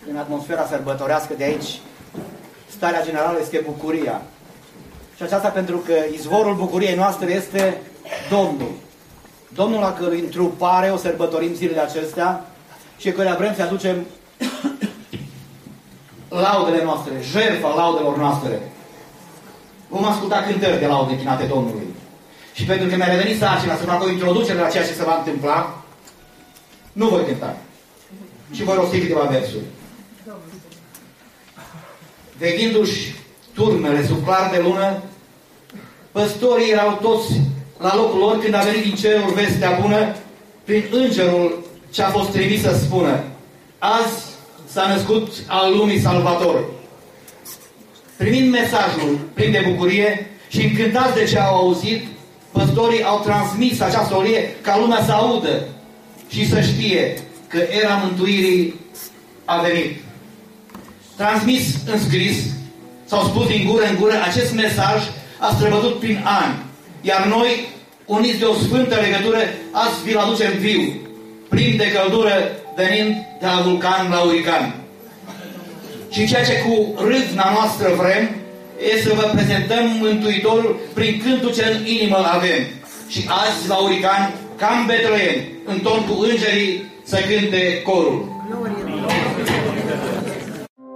în atmosfera sărbătorească de aici, starea generală este bucuria. Și aceasta pentru că izvorul bucuriei noastre este Domnul. Domnul la cărui întrupare o sărbătorim zilele acestea și căruia vrem să aducem laudele noastre, jertfa laudelor noastre. Vom asculta cântări de laude închinate Domnului. Și pentru că mi-a revenit sarcina să fac o introducere la ceea ce se va întâmpla, nu voi cânta. Și voi rosti câteva versuri. Veghindu-și turmele sub clar de lună, păstorii erau toți la locul lor când a venit din cerul vestea bună prin îngerul ce a fost trimis să spună: azi s-a născut al lumii Salvator. Primind mesajul plin de bucurie și încântați de ce au auzit, păstorii au transmis această solie ca lumea să audă și să știe că era mântuirii a venit. Transmis în scris, s-au spus din gură în gură, acest mesaj a străbătut prin ani, iar noi, uniți de o sfântă legătură, azi vi-l aducem viu, plin de căldură, venind de la vulcan la urican. Și ceea ce cu râvna noastră vrem, e să vă prezentăm Mântuitorul prin cântul ce în inimă avem. Și azi, la urican, ca în Betleem, în ton cu îngerii, să cânte corul. Glorie.